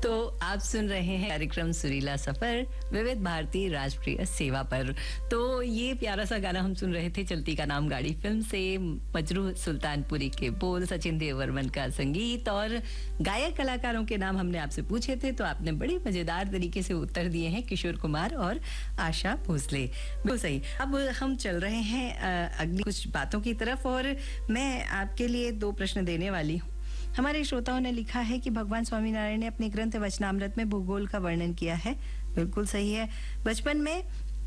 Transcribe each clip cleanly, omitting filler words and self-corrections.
तो आप सुन रहे हैं कार्यक्रम सुरीला सफर विविध भारती राष्ट्रीय सेवा पर। तो ये प्यारा सा गाना हम सुन रहे थे चलती का नाम गाड़ी फिल्म से। मजरूह सुल्तानपुरी के बोल, सचिन देव वर्मन का संगीत और गायक कलाकारों के नाम हमने आपसे पूछे थे, तो आपने बड़ी मजेदार तरीके से उत्तर दिए हैं, किशोर कुमार और आशा भोसले। बिल्कुल सही। अब हम चल रहे हैं अगली कुछ बातों की तरफ और मैं आपके लिए 2 प्रश्न देने वाली हूँ। हमारे श्रोताओं ने लिखा है कि भगवान स्वामीनारायण ने अपने ग्रंथ वचनामृत में भूगोल का वर्णन किया है। बिल्कुल सही है। बचपन में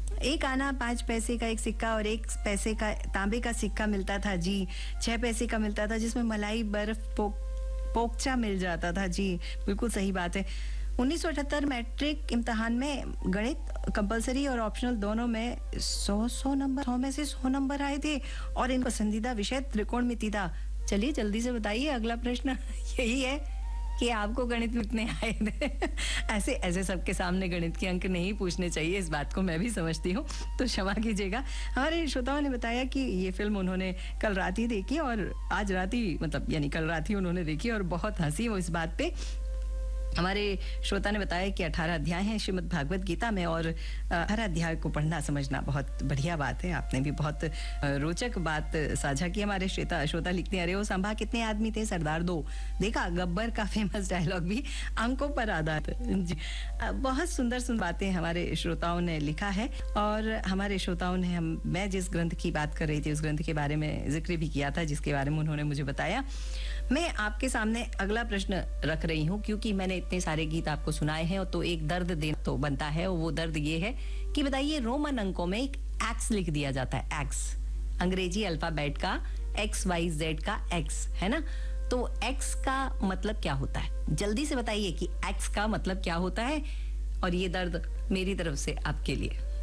1 आना 5 पैसे का एक सिक्का और 1 पैसे का तांबे का सिक्का मिलता था जी। 6 पैसे का मिलता था जिसमें मलाई, बर्फ, पोकचा मिल जाता था जी। बिल्कुल सही बात है। 1978 मैट्रिक इम्तिहान में गणित कंपलसरी और ऑप्शनल दोनों में 100 में से 100 नंबर आए थे और इन पसंदीदा विषय त्रिकोणमिति था। चलिए जल्दी से बताइए, अगला प्रश्न यही है कि आपको गणित में कितने आए थे। ऐसे सबके सामने गणित के अंक नहीं पूछने चाहिए, इस बात को मैं भी समझती हूँ, तो क्षमा कीजिएगा। हमारे श्रोताओं ने बताया कि ये फिल्म उन्होंने कल रात ही देखी और आज रात ही यानी कल रात ही उन्होंने देखी और बहुत हंसी वो इस बात पे। हमारे श्रोता ने बताया कि 18 अध्याय हैं श्रीमद् भागवत गीता में और हर अध्याय को पढ़ना समझना बहुत बढ़िया बात है। आपने भी बहुत रोचक बात साझा की। हमारे श्रोता लिखते हैं, अरे वो संभा कितने आदमी थे सरदार 2। देखा, गब्बर का फेमस डायलॉग भी अंकों पर आधारित जी। बहुत सुंदर बातें हमारे श्रोताओं ने लिखा है और हमारे श्रोताओं ने मैं जिस ग्रंथ की बात कर रही थी उस ग्रंथ के बारे में जिक्र भी किया था जिसके बारे में उन्होंने मुझे बताया। मैं आपके सामने अगला प्रश्न रख रही हूँ क्योंकि मैंने इतने सारे गीत आपको सुनाए हैं और तो एक दर्द देना तो बनता है और वो दर्द ये है कि बताइए रोमन अंकों में एक एक्स लिख दिया जाता है। एक्स अंग्रेजी अल्फाबेट का XYZ का एक्स है ना, तो एक्स का मतलब क्या होता है? जल्दी से बताइए कि एक्स का मतलब क्या होता है। और ये दर्द मेरी तरफ से आपके लिए।